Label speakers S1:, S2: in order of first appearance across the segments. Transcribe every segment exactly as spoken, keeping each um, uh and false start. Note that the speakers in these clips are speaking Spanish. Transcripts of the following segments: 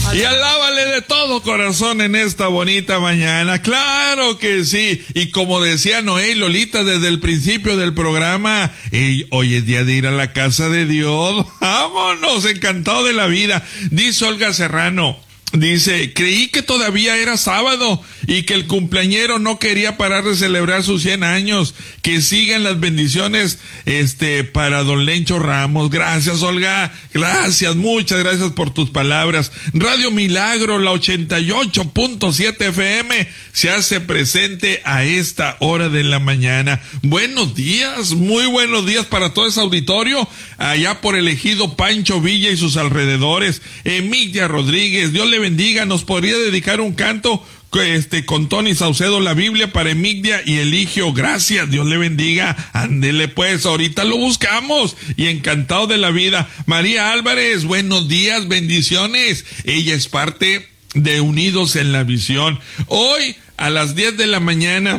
S1: Y alábale de todo corazón en esta bonita mañana. Claro que sí. Y como decía Noé y Lolita desde el principio del programa, hey, hoy es día de ir a la casa de Dios. Vámonos, encantado de la vida. Dice Olga Serrano. Dice, creí que todavía era sábado y que el cumpleañero no quería parar de celebrar sus cien años. Que sigan las bendiciones, este, para don Lencho Ramos. Gracias, Olga. Gracias, muchas gracias por tus palabras. Radio Milagro, la ochenta y ocho punto siete F M, se hace presente a esta hora de la mañana. Buenos días, muy buenos días para todo ese auditorio, allá por el ejido Pancho Villa y sus alrededores. Emilia Rodríguez, Dios le bendiga. Nos podría dedicar un canto este con Tony Saucedo, la Biblia para Emigdia y Eligio. Gracias, Dios le bendiga. Ándele pues, ahorita lo buscamos y encantado de la vida. María Álvarez, buenos días, bendiciones. Ella es parte de Unidos en la Visión. Hoy a las diez de la mañana,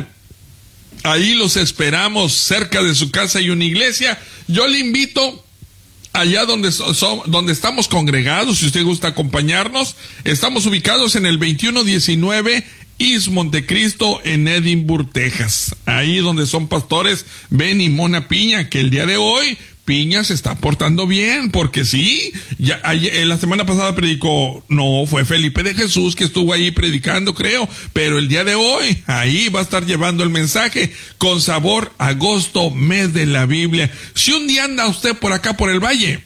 S1: ahí los esperamos, cerca de su casa hay una iglesia. Yo le invito allá donde, so, donde estamos congregados, si usted gusta acompañarnos. Estamos ubicados en el veintiuno diecinueve East Montecristo en Edinburgh, Texas. Ahí donde son pastores Ben y Mona Piña, que el día de hoy Piña se está portando bien, porque sí, ya ayer, la semana pasada predicó, no, fue Felipe de Jesús que estuvo ahí predicando, creo, pero el día de hoy, ahí va a estar llevando el mensaje con sabor agosto, mes de la Biblia. Si un día anda usted por acá por el valle,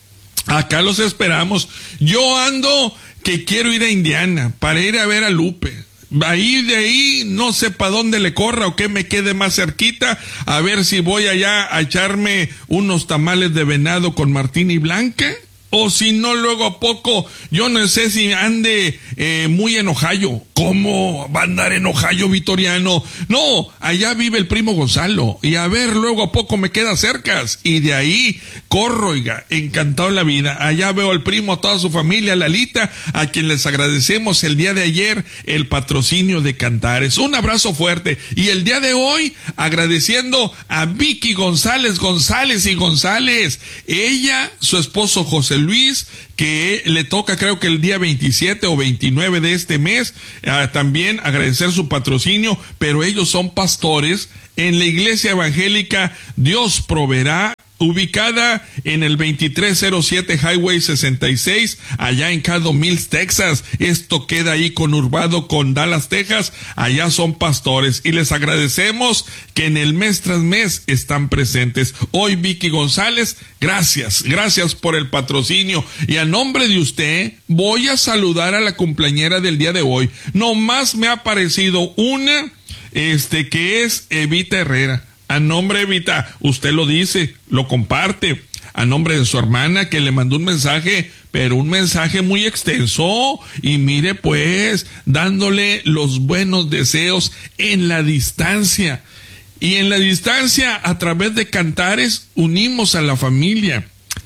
S1: acá los esperamos. Yo ando que quiero ir a Indiana para ir a ver a Lupe. Ahí de ahí, no sé para dónde le corra o que me quede más cerquita, a ver si voy allá a echarme unos tamales de venado con Martín y Blanca, o si no, luego a poco, yo no sé si ande eh, muy en Ohio. ¿Cómo va a andar en Ohio, Vitoriano? No, allá vive el primo Gonzalo, y a ver, luego a poco me queda cercas, y de ahí corro, oiga, encantado de la vida. Allá veo al primo, a toda su familia, Lalita, a quien les agradecemos el día de ayer el patrocinio de Cantares. Un abrazo fuerte. Y el día de hoy, agradeciendo a Vicky González, González y González. Ella, su esposo José Luis, que le toca creo que el día veintisiete o veintinueve de este mes, eh, también agradecer su patrocinio, pero ellos son pastores en la iglesia evangélica Dios Proveerá, ubicada en el veintitrés cero siete Highway sesenta y seis, allá en Caddo Mills, Texas. Esto queda ahí conurbado con Dallas, Texas. Allá son pastores y les agradecemos que en el mes tras mes están presentes. Hoy Vicky González, gracias, gracias por el patrocinio. Y a nombre de usted voy a saludar a la cumpleañera del día de hoy. Nomás me ha aparecido una, este, que es Evita Herrera. A nombre de Evita, usted lo dice, lo comparte, a nombre de su hermana que le mandó un mensaje, pero un mensaje muy extenso, y mire pues, dándole los buenos deseos en la distancia. Y en la distancia, a través de Cantares, unimos a la familia.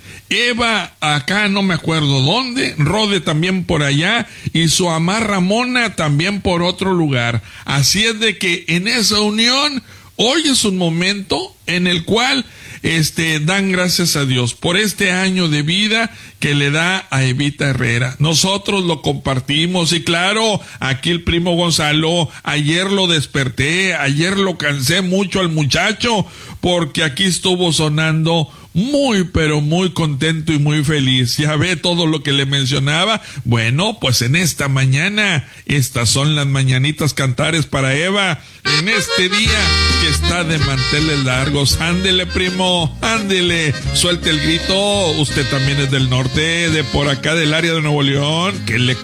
S1: Eva, acá no me acuerdo dónde, Rode también por allá, y su amá Ramona también por otro lugar. Así es de que en esa unión, hoy es un momento en el cual este dan gracias a Dios por este año de vida que le da a Evita Herrera. Nosotros lo compartimos y claro, aquí el primo Gonzalo, ayer lo desperté, ayer lo cansé mucho al muchacho porque aquí estuvo sonando muy, pero muy contento y muy feliz. Ya ve todo lo que le mencionaba. Bueno, pues en esta mañana, estas son las mañanitas Cantares para Eva, en este día que está de manteles largos. Ándele, primo, ándele, suelte el grito. Usted también es del norte, de por acá del área de Nuevo León. ¿Qué le